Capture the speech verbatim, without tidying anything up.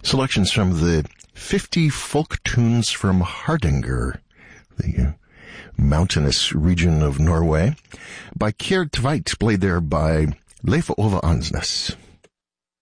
selections from the fifty folk tunes from Hardanger, the uh, mountainous region of Norway, by Kjerd Tveit, played there by Leif Ove Ansnes.